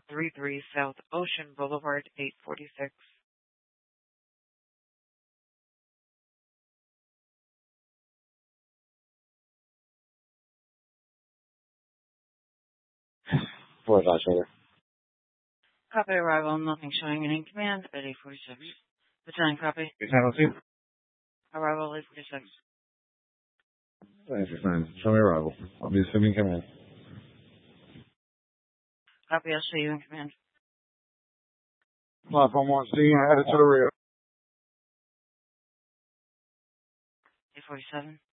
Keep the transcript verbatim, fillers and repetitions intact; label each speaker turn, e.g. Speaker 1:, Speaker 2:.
Speaker 1: thirty-three South Ocean Boulevard, eight forty-six.
Speaker 2: Four o'clock, shoulder.
Speaker 1: Copy arrival, nothing showing in command at eight forty-six. Battalion copy.
Speaker 2: Channel two.
Speaker 1: Arrival eight forty-six.
Speaker 2: Thanks, fine. Show me arrival. I'll be assuming command.
Speaker 1: Copy, I'll show you in command.
Speaker 2: Platform one C, headed to the rear.
Speaker 1: eight forty-seven.